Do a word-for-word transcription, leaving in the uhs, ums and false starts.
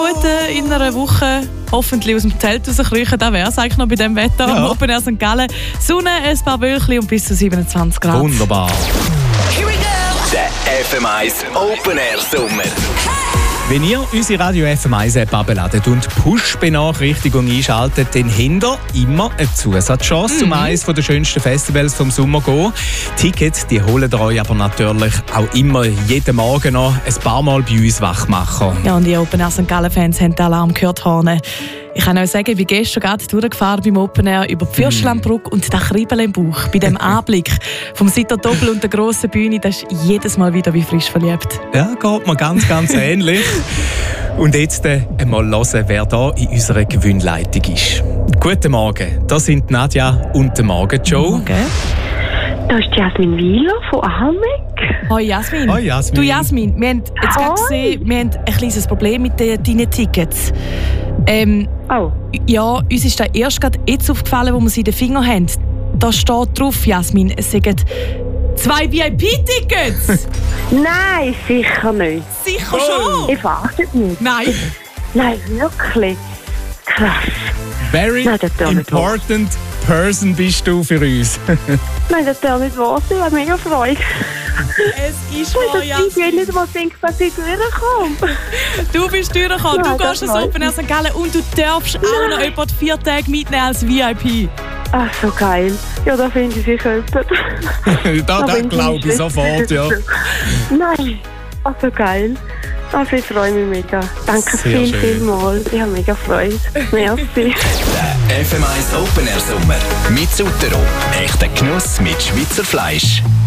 gut äh, in einer Woche hoffentlich aus dem Zelt rauskriechen. Das wäre es eigentlich noch bei diesem Wetter. Ja. Am Open Air Sankt Gallen. Sonne, ein paar Wölkchen und bis zu siebenundzwanzig Grad. Wunderbar. Here we go. Der F M eins Open Air Sommer. Wenn ihr unsere Radio F M eins App abladet und Push-Benachrichtigung einschaltet, dann habt ihr immer eine Zusatzchance, Mhm. um eines der schönsten Festivals vom Sommer zu gehen. Tickets, die holt ihr euch aber natürlich auch immer jeden Morgen noch ein paar Mal bei uns wach machen. Ja, und die Open Air Sankt Gallen-Fans haben den Alarm gehört. Horne. Ich kann euch sagen, ich bin gestern gerade durchgefahren beim Open Air über die Fürstlandbrücke und das Kribbeln im Bauch. Bei dem Anblick vom Sitter Doppel und der grossen Bühne, das ist jedes Mal wieder wie frisch verliebt. Ja, geht mir ganz, ganz ähnlich. Und jetzt äh, einmal hören, wer da in unserer Gewinnleitung ist. Guten Morgen, das sind Nadja und der Morgenshow. Okay. Da ist Jasmin Wieler von Ameck. Hoi Jasmin. Hoi, Jasmin. Du Jasmin, wir haben jetzt gerade Hoi. gesehen, wir haben ein kleines Problem mit den, deinen Tickets. Ähm, Oh, ja, uns ist da erst gerade jetzt aufgefallen, wo wir sie in den Fingern haben. Da steht drauf, Jasmin, es sind zwei V I P-Tickets. nein, sicher nicht. Sicher Oh. schon. Ich warte nicht. Nein. Nein, wirklich. Krass. Very Nein, das tut nicht important person bist du für uns. Nein, das darf nicht wahr sein. Ich habe mega Freude. Es ist Das wahr, ich will Jasmin. nicht mal denken, dass ich wiederkomme. Du bist durchgekommen, du Ja, gehst das ins weiß Open Air Sankt Gallen und du darfst auch noch etwa vier Tage mitnehmen als V I P. Ach, so geil. Ja, da finde ich sicher jemand. da Da da bin glaube ich nicht. sofort, ja. Nein, ach so geil. Also ich freue mich mega. Danke Sehr viel, schön. viel mal. Ich habe mega Freude. Merci. Der F M eins Open Air Sommer mit Sutero. Echter Genuss mit Schweizer Fleisch.